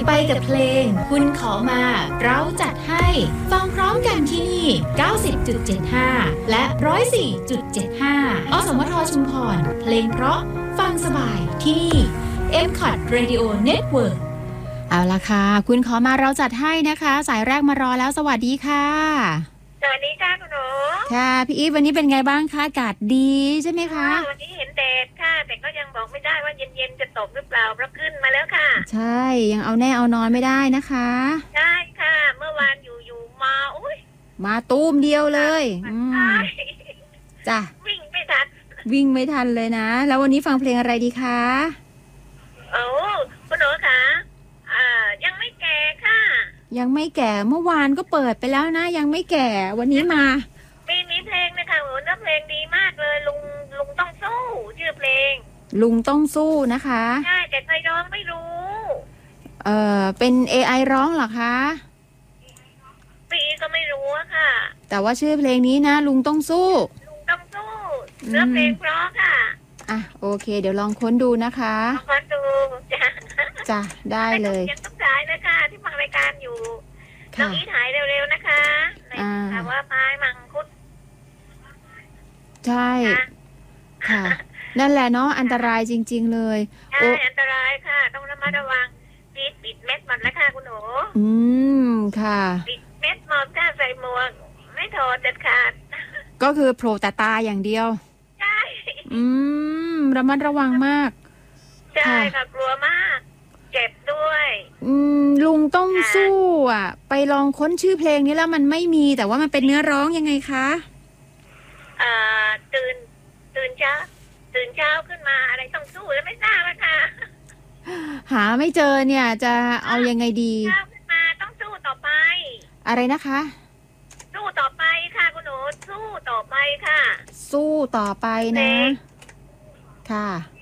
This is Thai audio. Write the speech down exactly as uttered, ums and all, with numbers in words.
ไปกับเพลงคุณขอมาเราจัดให้ฟังพร้อมกันที่นี่ เก้าสิบจุดเจ็ดห้า และ หนึ่งร้อยสี่จุดเจ็ดห้า อสมทชุมพรเพลงเพราะฟังสบายที่นี่ เอ็ม คอท Radio Network เอาล่ะค่ะคุณขอมาเราจัดให้นะคะสายแรกมารอแล้วสวัสดีค่ะสวัสดีค่ะคุณหนูค่ะพี่อีฟวันนี้เป็นไงบ้างคะอากาศดีใช่ไหมคะวันนี้เห็นแดดค่ะแต่ก็ยังบอกไม่ได้ว่าเย็นๆจะตกหรือเปล่าเพราะขึ้นมาแล้วค่ะใช่ยังเอาแน่เอานอนไม่ได้นะคะใช่ค่ะเมื่อวานอยู่ๆมาอุ้ยมาตูมเดียวเลยใช่จ้ะวิ่งไม่ทันวิ่งไม่ทันเลยนะแล้ววันนี้ฟังเพลงอะไรดีคะโอ้คุณหนูคะอ่ายังไม่แก่ค่ะยังไม่แก่เมื่อวานก็เปิดไปแล้วนะยังไม่แก่วันนี้มามีมีเพลงนะคะโอ้เนื้อเพลงดีมากเลยลุงลุงต้องสู้ชื่อเพลงลุงต้องสู้นะคะใช่แต่ใครร้องไม่รู้เออเป็น เอ ไอ ร้องเหรอคะปีก็ไม่รู้อะค่ะแต่ว่าชื่อเพลงนี้นะลุงต้องสู้ลุงต้องสู้เนื้อเพลงเพราะค่ะอ่ะโอเคเดี๋ยวลองค้นดูนะคะค้นดูจ้ะจ้ะได้เลยยังต้องจ่ายนะคะที่ฟังรายการอยู่น้องอีถ่ายเร็วๆนะคะในถามว่าไม้มังคุดใช่ค่ะนั่นแหละเนาะอันตรายจริงๆเลยใช่อันตรายค่ะต้องระมัดระวังปิดปิดเม็ดหมดแล้วค่ะคุณหนูอืมค่ะปิดเม็ดหมดค่ะใส่หมวกไม่ถอดเด็ดขาดก็คือโผล่แต่ตาอย่างเดียวใช่อืมระมัดระวังมากใช่ค่ะกลัวมากเจ็บด้วยอืมลุงต้องสู้อ่ะไปลองค้นชื่อเพลงนี้แล้วมันไม่มีแต่ว่ามันเป็นเนื้อร้องยังไงคะเอ่อตื่นตื่นเช้าตื่นเช้าขึ้นมาอะไรต้องสู้แล้วไม่ทราบค่ะหาไม่เจอเนี่ยจะเอายังไงดีเช้าขึ้นมาต้องสู้ต่อไปอะไรนะคะสู้ต่อไปค่ะคุณหนูสู้ต่อไปค่ะสู้ต่อไปนะค่ะ